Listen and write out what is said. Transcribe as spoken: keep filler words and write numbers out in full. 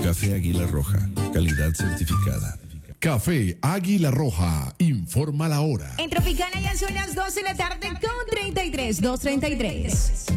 Café Águila Roja, calidad certificada. Café Águila Roja, informa la hora. En Tropicana ya son las dos de la tarde con treinta y tres, dos treinta y tres.